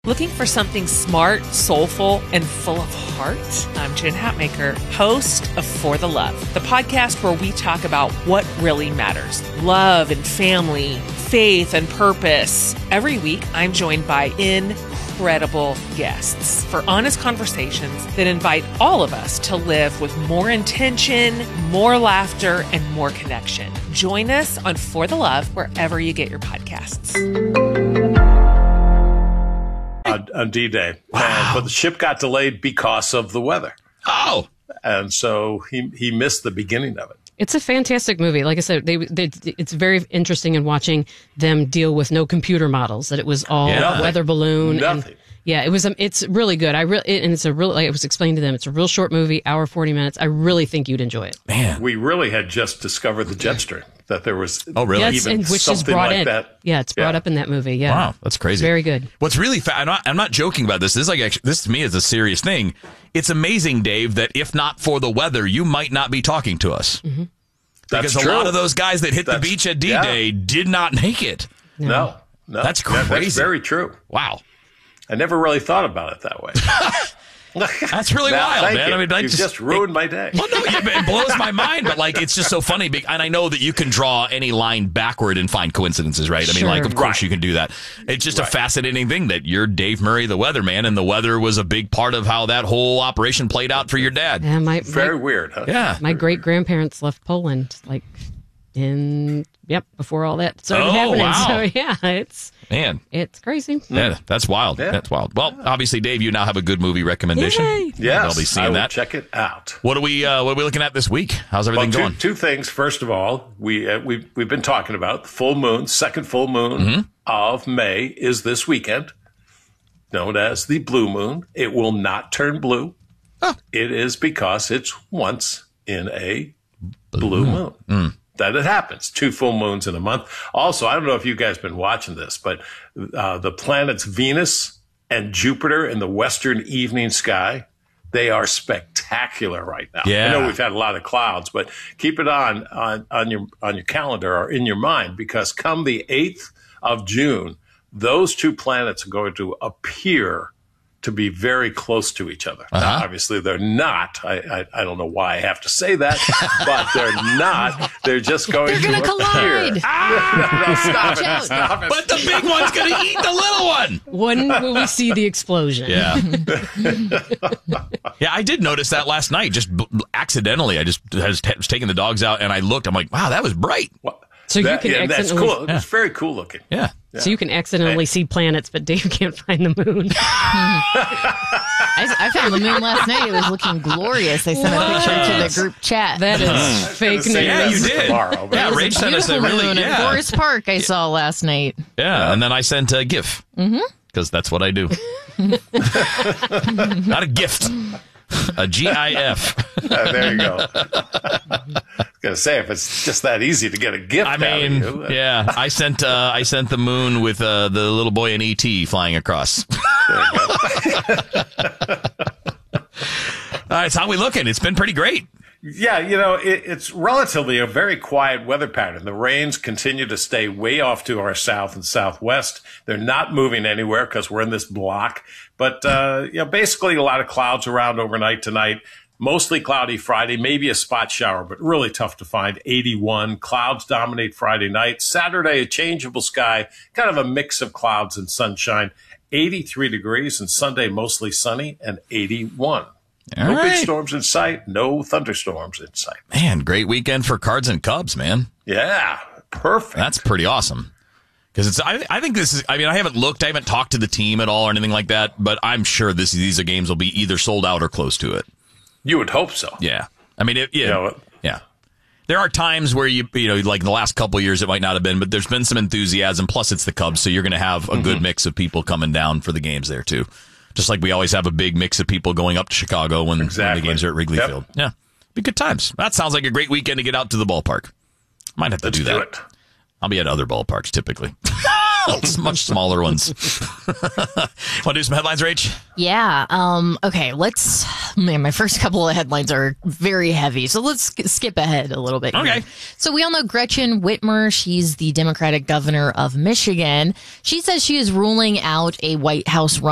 Looking for something smart, soulful, and full of heart? I'm Jen Hatmaker, host of For the Love, the podcast where we talk about what really matters. Love and family, faith and purpose. Every week, I'm joined by incredible guests for honest conversations that invite all of us to live with more intention, more laughter, and more connection. Join us on For the Love wherever you get your podcasts. On D-Day. Wow. But the ship got delayed because of the weather. Oh. And so he missed the beginning of it. It's a fantastic movie. Like I said, it's very interesting in watching them deal with no computer models, that it was all weather balloon. Nothing. It's really good. And it's like I was explaining to them, it's a real short movie, hour, 40 minutes. I really think you'd enjoy it. Man. We really had just discovered the jet stream, that there was Yes, even which something is brought like in. that. Yeah, it's brought up in that movie. Yeah. Wow, that's crazy. Very good. What's really I'm not joking about this. This is like this to me is a serious thing. It's amazing, Dave, that if not for the weather, you might not be talking to us. Mm-hmm. Because a lot of those guys that hit the beach at D-Day did not make it. No. That's crazy. That's very true. Wow. I never really thought about it that way. That's really wild, man. You. I mean, You've just ruined my day. Well, no, it blows my mind, but like it's just so funny. And I know that you can draw any line backward and find coincidences, right? I mean, like, of course you can do that. It's just a fascinating thing that you're Dave Murray, the weatherman, and the weather was a big part of how that whole operation played out for your dad. Yeah, very weird, huh? Yeah. My great-grandparents left Poland, before all that started happening. Wow. So, yeah, it's crazy. Yeah, that's wild. Yeah. That's wild. Well, obviously, Dave, you now have a good movie recommendation. Yay. Yes, I'll be seeing I will that. check it out. What are we looking at this week? How's everything going? Two things. First of all, we've been talking about the full moon, second full moon of May is this weekend, known as the blue moon. It will not turn blue. Oh. It is because it's once in a blue moon. That it happens. 2 full moons in a month. Also, I don't know if you guys have been watching this, but the planets Venus and Jupiter in the western evening sky, they are spectacular right now. Yeah. I know we've had a lot of clouds, but keep it on your calendar or in your mind, because come the 8th of June, those 2 planets are going to appear to be very close to each other. Now, obviously, they're not. I don't know why I have to say that, but they're not. They're just going to collide. appear. Stop it. But the big one's going to eat the little one. When will we see the explosion? Yeah. Yeah, I did notice that last night, just accidentally. I was taking the dogs out, and I looked. I'm like, wow, that was bright. So you can that's accidentally, cool. It's very cool looking. Yeah. So you can accidentally see planets, but Dave can't find the moon. I found the moon last night. It was looking glorious. I sent a picture to the group chat. That is fake news. Yeah, you did. Tomorrow, but Yeah, It was Rach a sent us a beautiful really moon in Forest Park I saw last night. Yeah, and then I sent a GIF. Because that's what I do. Not a gift. A GIF. There you go. I was going to say, if it's just that easy to get a gift I mean, out of you. yeah. I sent the moon with the little boy in E.T. flying across. There you go. All right, so how we looking? It's been pretty great. Yeah, it's relatively a very quiet weather pattern. The rains continue to stay way off to our south and southwest. They're not moving anywhere because we're in this block. But, basically a lot of clouds around overnight tonight. Mostly cloudy Friday, maybe a spot shower, but really tough to find. 81. Clouds dominate Friday night. Saturday, a changeable sky, kind of a mix of clouds and sunshine. 83 degrees, and Sunday, mostly sunny, and 81. No big storms in sight. No thunderstorms in sight. Man, great weekend for Cards and Cubs, man. Yeah, perfect. That's pretty awesome. Because I think this is, I mean, I haven't talked to the team at all or anything like that, but I'm sure these games will be either sold out or close to it. You would hope so. Yeah. I mean, yeah. There are times where like the last couple of years it might not have been, but there's been some enthusiasm. Plus, it's the Cubs, so you're going to have a good mix of people coming down for the games there, too. Just like we always have a big mix of people going up to Chicago when the games are at Wrigley Field. Yeah. Be good times. That sounds like a great weekend to get out to the ballpark. Might have to do that. It. I'll be at other ballparks typically. Much smaller ones. Want to do some headlines, Rach? Yeah. Okay. My first couple of headlines are very heavy, so let's skip ahead a little bit. Okay. Here. So we all know Gretchen Whitmer. She's the Democratic governor of Michigan. She says she is ruling out a White House run